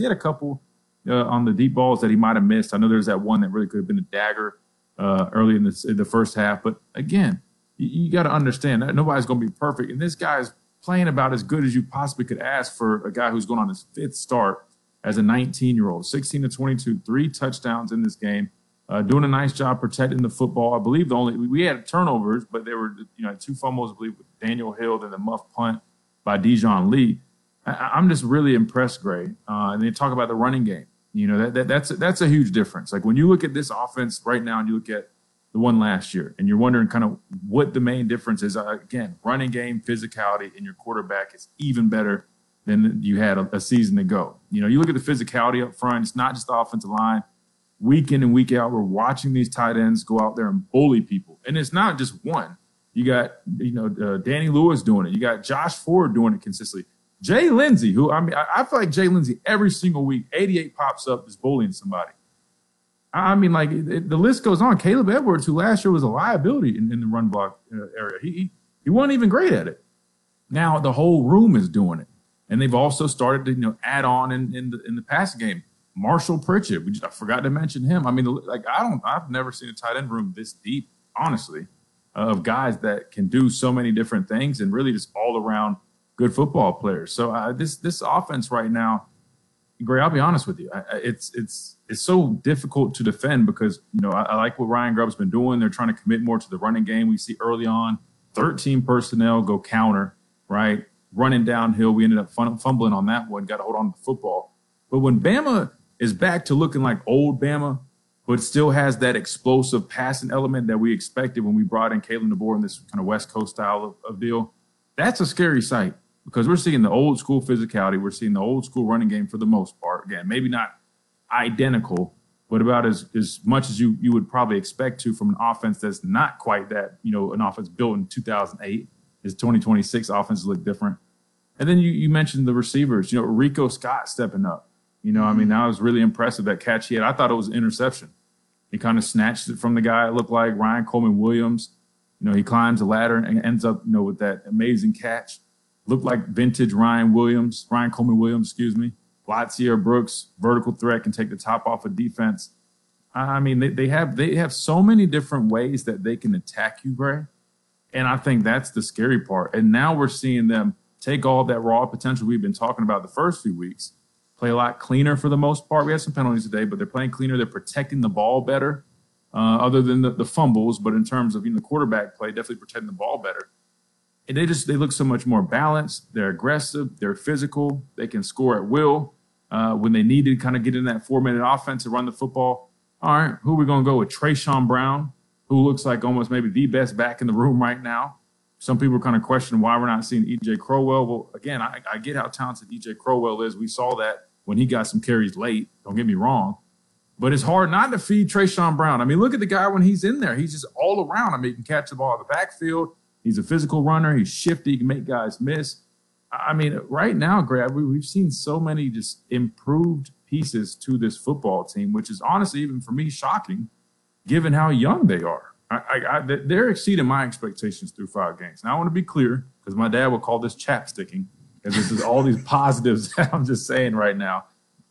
He had a couple on the deep balls that he might have missed. I know there's that one that really could have been a dagger early in the first half. But again, you got to understand that nobody's going to be perfect. And this guy's playing about as good as you possibly could ask for a guy who's going on his fifth start as a 19-year-old, 16 to 22, 3 touchdowns in this game, doing a nice job protecting the football. I believe we had turnovers, but there were 2 fumbles, I believe, with Daniel Hill, then the muff punt by Dijon Lee. I'm just really impressed, Gray. And they talk about the running game. That's a huge difference. Like when you look at this offense right now and you look at the one last year, and you're wondering kind of what the main difference is. Again, running game, physicality, and your quarterback is even better than you had a season ago. You look at the physicality up front. It's not just the offensive line. Week in and week out, we're watching these tight ends go out there and bully people. And it's not just one. You got, Danny Lewis doing it. You got Josh Ford doing it consistently. Jay Lindsey, I feel like Jay Lindsey every single week, 88 pops up is bullying somebody. The list goes on. Caleb Edwards, who last year was a liability in the run block area, he wasn't even great at it. Now the whole room is doing it, and they've also started to add on in the passing game. Marshall Pritchett, I forgot to mention him. I've never seen a tight end room this deep, honestly, of guys that can do so many different things and really just all around good football players. So this offense right now, Gray, I'll be honest with you. It's so difficult to defend because, I like what Ryan Grubb's been doing. They're trying to commit more to the running game. We see early on 13 personnel go counter, right? Running downhill. We ended up fumbling on that one, got to hold on to the football. But when Bama is back to looking like old Bama, but still has that explosive passing element that we expected when we brought in Kalen DeBoer in this kind of West Coast style of deal, that's a scary sight. Because we're seeing the old school physicality. We're seeing the old school running game for the most part. Again, maybe not identical, but about as much as you would probably expect to from an offense that's not quite that, an offense built in 2008. His 2026 offenses look different. And then you mentioned the receivers. Rico Scott stepping up. That was really impressive, that catch he had. I thought it was an interception. He kind of snatched it from the guy. It looked like Ryan Coleman Williams. He climbs the ladder and ends up, with that amazing catch. Looked like vintage Ryan Coleman Williams, Latzia Brooks, vertical threat, can take the top off of defense. They have so many different ways that they can attack you, Gray. And I think that's the scary part. And now we're seeing them take all that raw potential we've been talking about the first few weeks, play a lot cleaner for the most part. We had some penalties today, but they're playing cleaner. They're protecting the ball better, other than the fumbles. But in terms of the quarterback play, definitely protecting the ball better. And they look so much more balanced. They're aggressive. They're physical. They can score at will when they need to kind of get in that 4-minute offense to run the football. All right, who are we going to go with? Trayshawn Brown, who looks like almost maybe the best back in the room right now. Some people are kind of questioning why we're not seeing E.J. Crowell. Well, again, I get how talented E.J. Crowell is. We saw that when he got some carries late. Don't get me wrong. But it's hard not to feed Trayshawn Brown. Look at the guy when he's in there. He's just all around. He can catch the ball in the backfield. He's a physical runner. He's shifty. He can make guys miss. Right now, Greg, we've seen so many just improved pieces to this football team, which is honestly, even for me, shocking, given how young they are. They're exceeding my expectations through 5 games. Now, I want to be clear, because my dad would call this chapsticking, because this is all these positives that I'm just saying right now.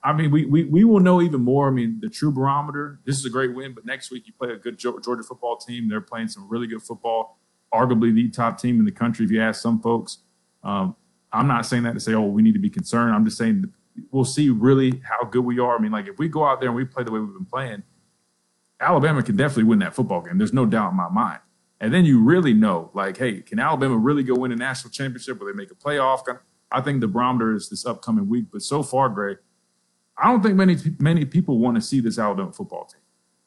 We will know even more. The true barometer, this is a great win, but next week you play a good Georgia football team. They're playing some really good football. Arguably the top team in the country, if you ask some folks. I'm not saying that to say, we need to be concerned. I'm just saying we'll see really how good we are. If we go out there and we play the way we've been playing, Alabama can definitely win that football game. There's no doubt in my mind. And then you really know, hey, can Alabama really go win a national championship? Will they make a playoff? I think the barometer is this upcoming week. But so far, Greg, I don't think many people want to see this Alabama football team.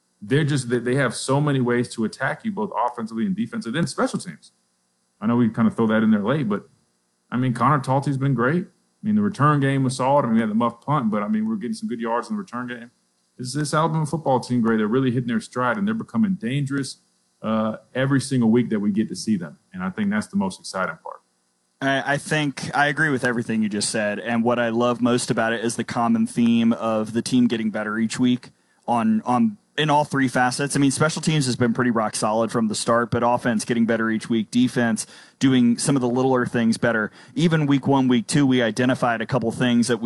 They have so many ways to attack you, both offensively and defensively, then special teams. I know we kind of throw that in there late, but Connor Talty's been great. The return game was solid. We had the muff punt, but we're getting some good yards in the return game. This Alabama football team, Gray, they're really hitting their stride, and they're becoming dangerous every single week that we get to see them. And I think that's the most exciting part. I think I agree with everything you just said. And what I love most about it is the common theme of the team getting better each week in all 3 facets. Special teams has been pretty rock solid from the start, but offense getting better each week, defense doing some of the littler things better. Even week 1, week 2, we identified a couple things that we would like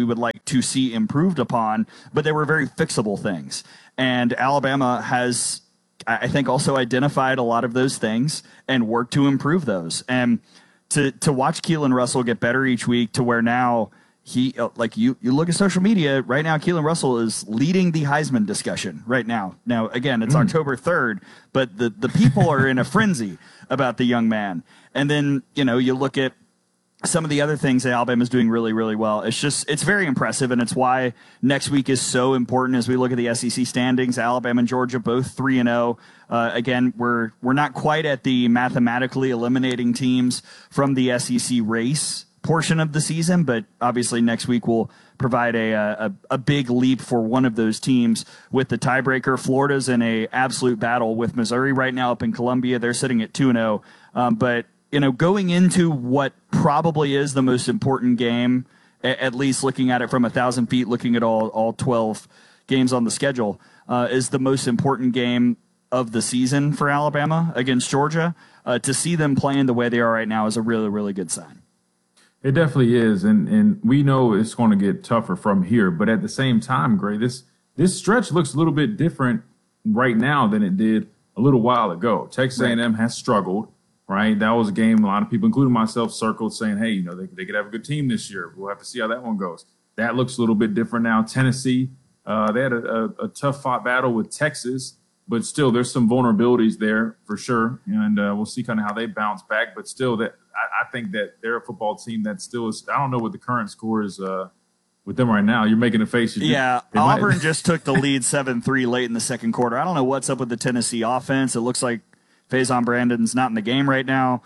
to see improved upon, but they were very fixable things. And Alabama has, I think, also identified a lot of those things and worked to improve those. And to watch Keelan Russell get better each week to where now he, like you look at social media right now, Keelan Russell is leading the Heisman discussion right now. Now, again, it's October 3rd, but the people are in a frenzy about the young man. And then, you know, you look at some of the other things that Alabama's doing really, really well. It's very impressive, and it's why next week is so important as we look at the SEC standings. Alabama and Georgia both 3-0. Again, we're not quite at the mathematically eliminating teams from the SEC race portion of the season, but obviously next week will provide a big leap for one of those teams with the tiebreaker. Florida's in a absolute battle with Missouri right now up in Columbia. They're sitting at 2-0. But, you know, going into what probably is the most important game, at least looking at it from 1,000 feet, looking at all 12 games on the schedule, is the most important game of the season for Alabama against Georgia. To see them playing the way they are right now is a really, really good sign. It definitely is, and we know it's going to get tougher from here. But at the same time, Gray, this stretch looks a little bit different right now than it did a little while ago. Texas A&M has struggled, right? That was a game a lot of people, including myself, circled saying, hey, you know, they could have a good team this year. We'll have to see how that one goes. That looks a little bit different now. Tennessee, they had a tough-fought battle with Texas, but still there's some vulnerabilities there for sure, and we'll see kind of how they bounce back. But still, I think that they're a football team that still is – I don't know what the current score is with them right now. You're making a face. Yeah, Auburn just took the lead 7-3 late in the second quarter. I don't know what's up with the Tennessee offense. It looks like Faison Brandon's not in the game right now.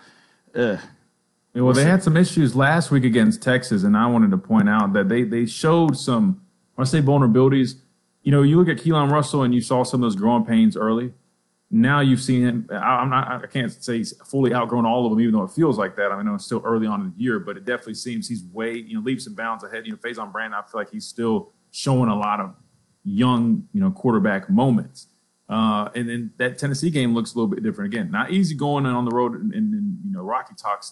Well, they had some issues last week against Texas, and I wanted to point out that they showed some – when I say vulnerabilities, you know, you look at Keelan Russell and you saw some of those growing pains early. Now you've seen him. I can't say he's fully outgrown all of them, even though it feels like that. I mean, it's still early on in the year, but it definitely seems he's way, you know, leaps and bounds ahead. You know, Faison Brandon, I feel like he's still showing a lot of young, you know, quarterback moments. And then that Tennessee game looks a little bit different again. Not easy going on the road in you know, Rocky Top,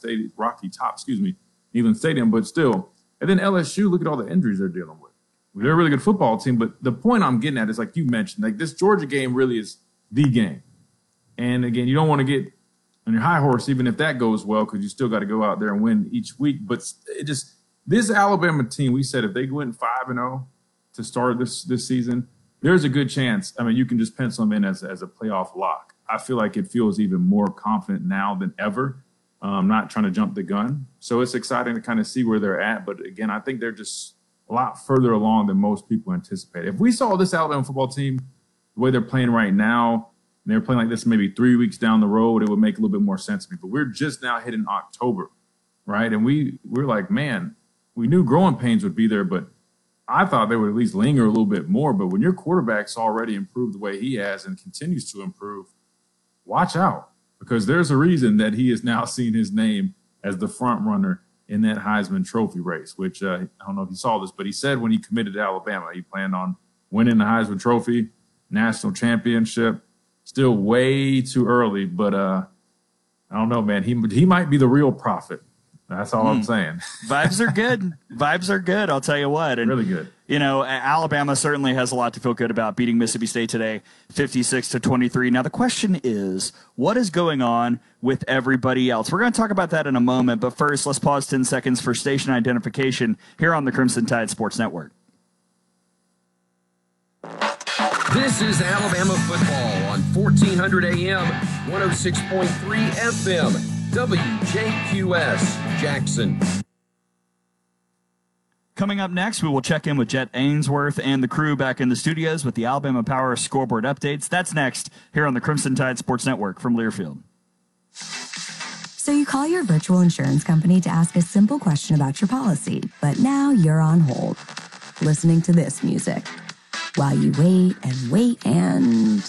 Neyland Stadium, but still. And then LSU, look at all the injuries they're dealing with. They're a really good football team, but the point I'm getting at is, like you mentioned, like this Georgia game really is the game. And again, you don't want to get on your high horse, even if that goes well, because you still got to go out there and win each week. But it just, this Alabama team, we said if they went 5-0 to start this season, there's a good chance. I mean, you can just pencil them in as a playoff lock. I feel like it feels even more confident now than ever. I'm not trying to jump the gun. So it's exciting to kind of see where they're at. But again, I think they're just a lot further along than most people anticipate. If we saw this Alabama football team the way they're playing right now, and they're playing like this maybe 3 weeks down the road, it would make a little bit more sense to me. But we're just now hitting October, right? And we're like, man, we knew growing pains would be there, but I thought they would at least linger a little bit more. But when your quarterback's already improved the way he has and continues to improve, watch out, because there's a reason that he is now seeing his name as the front runner in that Heisman Trophy race, which I don't know if you saw this, but he said when he committed to Alabama, he planned on winning the Heisman Trophy, national championship. Still way too early, but I don't know, man. He might be the real prophet. That's all I'm saying. Vibes are good. Vibes are good, I'll tell you what. And, really good. You know, Alabama certainly has a lot to feel good about, beating Mississippi State today, 56-23. Now, the question is, what is going on with everybody else? We're going to talk about that in a moment, but first, let's pause 10 seconds for station identification here on the Crimson Tide Sports Network. This is Alabama football on 1400 AM, 106.3 FM, WJQS, Jackson. Coming up next, we will check in with Jet Ainsworth and the crew back in the studios with the Alabama Power scoreboard updates. That's next here on the Crimson Tide Sports Network from Learfield. So you call your virtual insurance company to ask a simple question about your policy, but now you're on hold, listening to this music. While you wait and wait and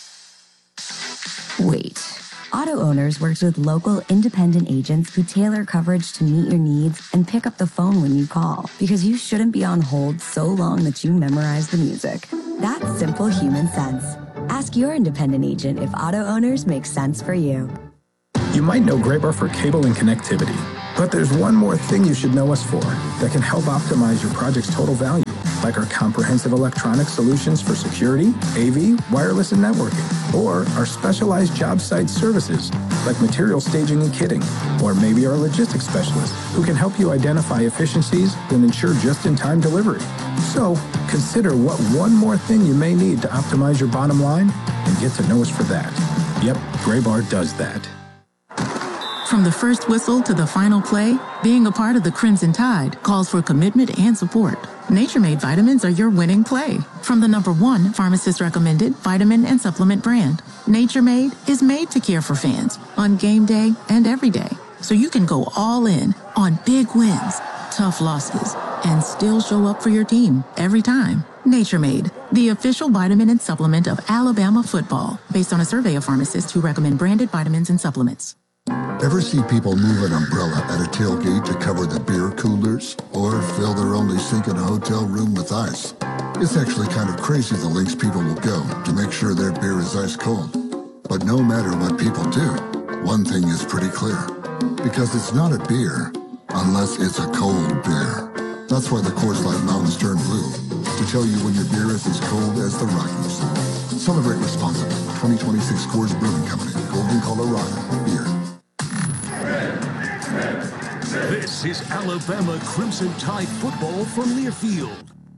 wait. Auto Owners works with local independent agents who tailor coverage to meet your needs and pick up the phone when you call, because you shouldn't be on hold so long that you memorize the music. That's simple human sense. Ask your independent agent if Auto Owners makes sense for you. You might know Graybar for cable and connectivity, but there's one more thing you should know us for that can help optimize your project's total value. like our comprehensive electronic solutions for security, AV, wireless, and networking, or our specialized job site services like material staging and kitting, or maybe our logistics specialists who can help you identify efficiencies and ensure just-in-time delivery. So consider what one more thing you may need to optimize your bottom line and get to know us for that. Yep, Graybar does that. From the first whistle to the final play, being a part of the Crimson Tide calls for commitment and support. Nature Made vitamins are your winning play. From the #1 pharmacist-recommended vitamin and supplement brand, Nature Made is made to care for fans on game day and every day. So you can go all in on big wins, tough losses, and still show up for your team every time. Nature Made, the official vitamin and supplement of Alabama football, based on a survey of pharmacists who recommend branded vitamins and supplements. Ever see people move an umbrella at a tailgate to cover the beer coolers or fill their only sink in a hotel room with ice? It's actually kind of crazy the lengths people will go to make sure their beer is ice cold. But no matter what people do, one thing is pretty clear. Because it's not a beer unless it's a cold beer. That's why the Coors Light Mountains turn blue, to tell you when your beer is as cold as the Rockies. Celebrate responsibly. 2026 Coors Brewing Company, Golden, Colorado. Beer. This is Alabama Crimson Tide football from Learfield.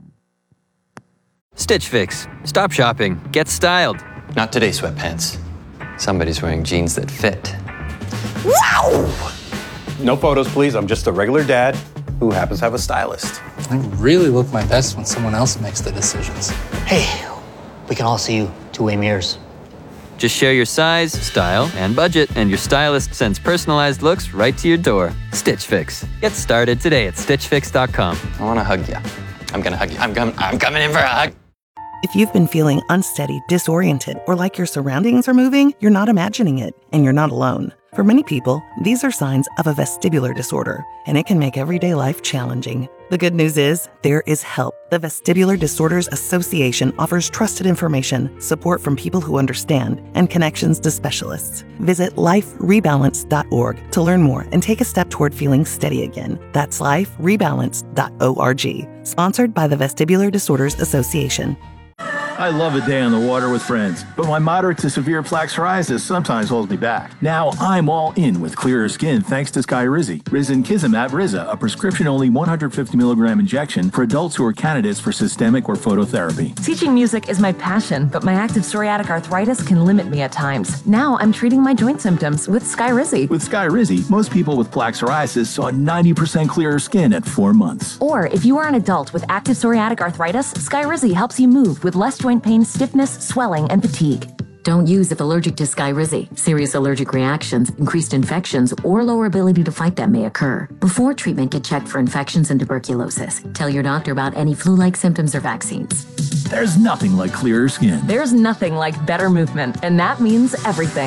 Stitch Fix. Stop shopping. Get styled. Not today, sweatpants. Somebody's wearing jeans that fit. Wow! No photos, please. I'm just a regular dad who happens to have a stylist. I really look my best when someone else makes the decisions. Hey, we can all see you two-way mirrors. Just share your size, style, and budget, and your stylist sends personalized looks right to your door. Stitch Fix. Get started today at StitchFix.com. I want to hug you. I'm going to hug you. I'm coming in for a hug. If you've been feeling unsteady, disoriented, or like your surroundings are moving, you're not imagining it, and you're not alone. For many people, these are signs of a vestibular disorder, and it can make everyday life challenging. The good news is, there is help. The Vestibular Disorders Association offers trusted information, support from people who understand, and connections to specialists. Visit liferebalance.org to learn more and take a step toward feeling steady again. That's liferebalance.org. Sponsored by the Vestibular Disorders Association. I love a day on the water with friends, but my moderate to severe plaque psoriasis sometimes holds me back. Now I'm all in with clearer skin thanks to Skyrizi. Risankizumab Riza, a prescription-only 150 milligram injection for adults who are candidates for systemic or phototherapy. Teaching music is my passion, but my active psoriatic arthritis can limit me at times. Now I'm treating my joint symptoms with Skyrizi. With Skyrizi, most people with plaque psoriasis saw 90% clearer skin at 4 months. Or if you are an adult with active psoriatic arthritis, Skyrizi helps you move with less joint pain, stiffness, swelling, and fatigue. Don't use if allergic to Skyrizi. Serious allergic reactions, increased infections, or lower ability to fight them may occur. Before treatment, get checked for infections and tuberculosis. Tell your doctor about any flu-like symptoms or vaccines. There's nothing like clearer skin. There's nothing like better movement, and that means everything.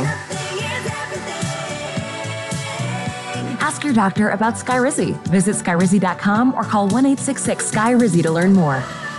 Ask your doctor about Skyrizi. Visit Skyrizi.com or call 1-866-SKY-RIZZI to learn more.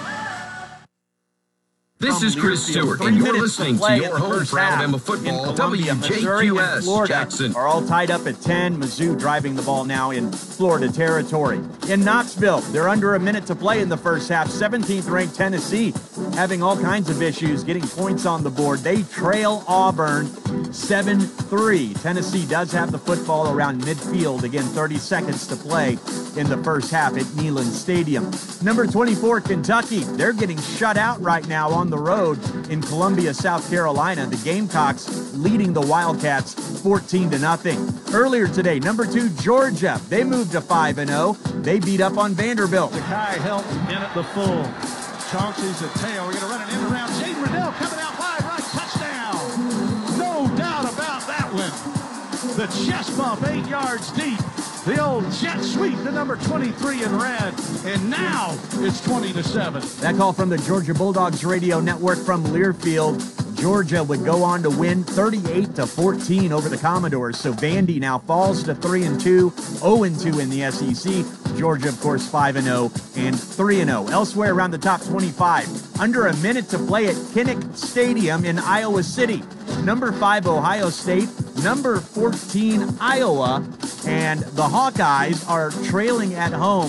This is Chris Stewart, and you're listening to your home for Alabama football, WJQS Jackson. Are all tied up at 10. Mizzou driving the ball now in Florida territory. In Knoxville, they're under a minute to play in the first half. 17th ranked Tennessee having all kinds of issues getting points on the board. They trail Auburn 7-3. Tennessee does have the football around midfield. Again, 30 seconds to play in the first half at Neyland Stadium. Number 24, Kentucky. They're getting shut out right now on the road in Columbia, South Carolina. The Gamecocks leading the Wildcats 14-0. Earlier today, number 2, Georgia. They moved to 5-0. They beat up on Vanderbilt. Zakai Helton in at the full. Chauncey's a tail. We're going to run an end around. Jaden Riddell coming out wide right. Touchdown. No doubt about that one. The chest bump 8 yards deep. The old jet sweep to number 23 in red. And now it's 20-7. That call from the Georgia Bulldogs radio network from Learfield. Georgia would go on to win 38-14 over the Commodores. So Vandy now falls to 3-2, 0-2 in the SEC. Georgia, of course, 5-0 and 3-0. Elsewhere around the top 25, under a minute to play at Kinnick Stadium in Iowa City. Number 5, Ohio State. Number 14, Iowa. And the Hawkeyes are trailing at home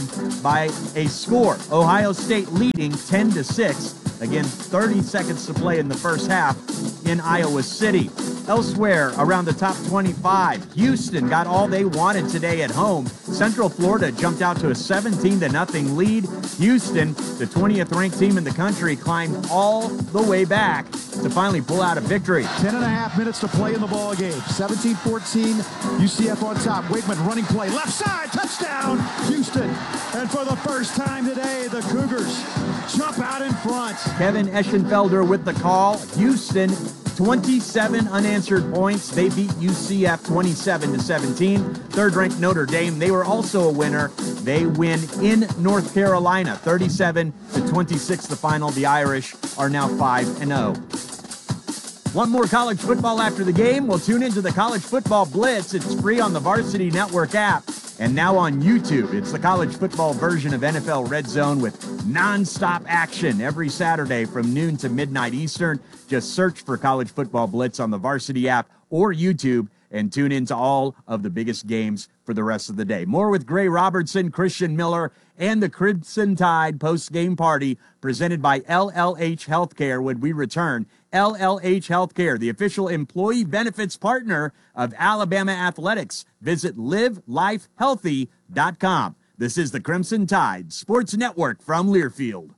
by a score. Ohio State leading 10-6. Again, 30 seconds to play in the first half in Iowa City. Elsewhere, around the top 25, Houston got all they wanted today at home. Central Florida jumped out to a 17-0 lead. Houston, the 20th ranked team in the country, climbed all the way back to finally pull out a victory. 10.5 minutes to play in the ball game. 17-14, UCF on top. Wakeman running play, left side, touchdown, Houston. And for the first time today, the Cougars jump out in front. Kevin Eschenfelder with the call. Houston, 27 unanswered points. They beat UCF 27-17. Third-ranked Notre Dame, they were also a winner. They win in North Carolina, 37-26 the final. The Irish are now 5-0. Want more college football after the game? Well, tune into the College Football Blitz. It's free on the Varsity Network app and now on YouTube. It's the college football version of NFL Red Zone with nonstop action every Saturday from noon to midnight Eastern. Just search for College Football Blitz on the Varsity app or YouTube and tune into all of the biggest games for the rest of the day. More with Gray Robertson, Christian Miller, and the Crimson Tide post-game party presented by LLH Healthcare when we return. LLH Healthcare, the official employee benefits partner of Alabama Athletics. Visit livelifehealthy.com. This is the Crimson Tide Sports Network from Learfield.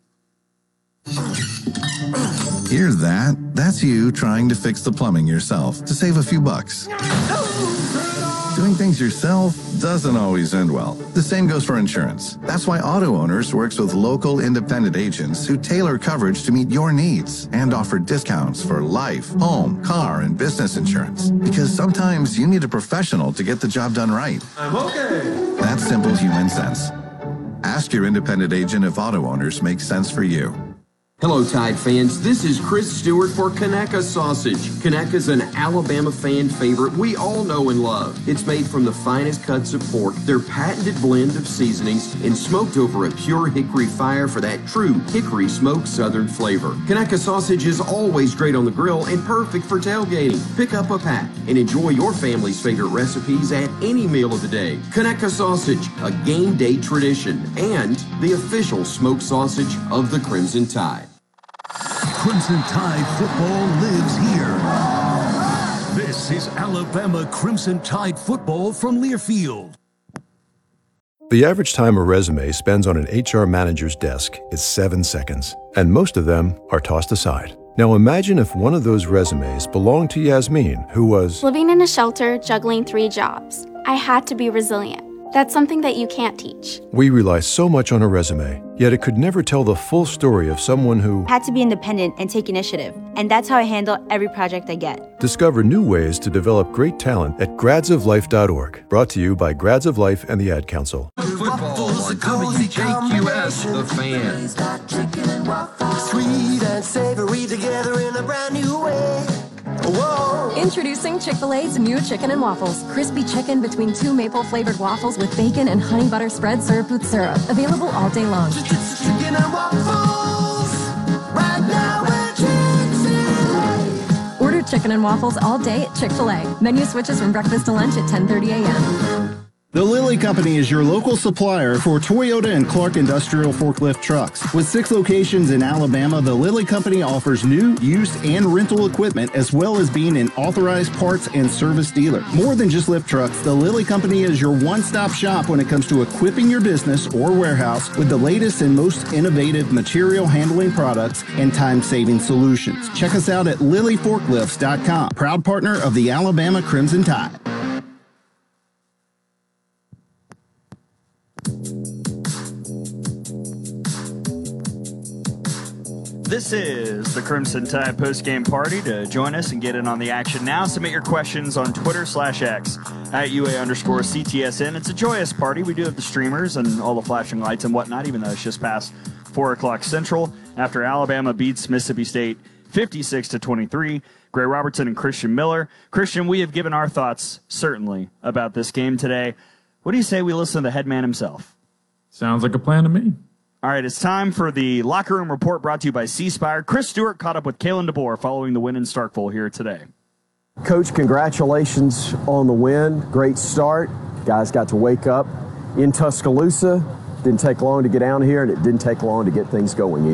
Hear that? That's you trying to fix the plumbing yourself to save a few bucks. Doing things yourself doesn't always end well. The same goes for insurance. That's why Auto Owners works with local independent agents who tailor coverage to meet your needs and offer discounts for life, home, car, and business insurance. Because sometimes you need a professional to get the job done right. I'm okay. That's simple human sense. Ask your independent agent if Auto Owners makes sense for you. Hello, Tide fans. This is Chris Stewart for Conecuh Sausage. Conecuh's an Alabama fan favorite we all know and love. It's made from the finest cuts of pork, their patented blend of seasonings, and smoked over a pure hickory fire for that true hickory smoked southern flavor. Conecuh Sausage is always great on the grill and perfect for tailgating. Pick up a pack and enjoy your family's favorite recipes at any meal of the day. Conecuh Sausage, a game day tradition, and the official smoked sausage of the Crimson Tide. Crimson Tide football lives here. This is Alabama Crimson Tide football from Learfield. The average time a resume spends on an HR manager's desk is 7 seconds, and most of them are tossed aside. Now imagine if one of those resumes belonged to Yasmin, who was living in a shelter, juggling 3 jobs. I had to be resilient. That's something that you can't teach. We rely so much on a resume, yet it could never tell the full story of someone who had to be independent and take initiative. And that's how I handle every project I get. Discover new ways to develop great talent at gradsoflife.org. Brought to you by Grads of Life and the Ad Council. Football on WJQS, The Fan. Sweet and savory together in a brand new way. Whoa. Introducing Chick-fil-A's new chicken and waffles. Crispy chicken between 2 maple-flavored waffles with bacon and honey butter spread served with syrup. Available all day long. Chicken and waffles. Right now at Chick-fil-A. Order chicken and waffles all day at Chick-fil-A. Menu switches from breakfast to lunch at 10:30 a.m. The Lilly Company is your local supplier for Toyota and Clark Industrial Forklift trucks. With 6 locations in Alabama, the Lilly Company offers new, used, and rental equipment, as well as being an authorized parts and service dealer. More than just lift trucks, the Lilly Company is your one-stop shop when it comes to equipping your business or warehouse with the latest and most innovative material handling products and time-saving solutions. Check us out at LillyForklifts.com, proud partner of the Alabama Crimson Tide. This is the Crimson Tide post-game party. To join us and get in on the action now, submit your questions on Twitter/X at UA_CTSN. It's a joyous party. We do have the streamers and all the flashing lights and whatnot, even though it's just past 4 o'clock Central after Alabama beats Mississippi State 56-23. Gray Robertson and Christian Miller. Christian, we have given our thoughts, certainly, about this game today. What do you say we listen to the head man himself? Sounds like a plan to me. All right, it's time for the Locker Room Report brought to you by C-Spire. Chris Stewart caught up with Kalen DeBoer following the win in Starkville here today. Coach, congratulations on the win. Great start. Guys got to wake up in Tuscaloosa Didn't take long to get down here, and it didn't take long to get things going.